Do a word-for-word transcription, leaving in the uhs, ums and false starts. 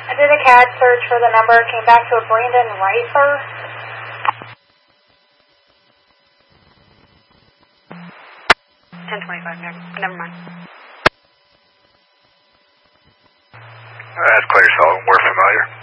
I did a C A D search for the number, came back to a Brandon Ricer. ten twenty-five, never, never mind. That's clear, so we're familiar.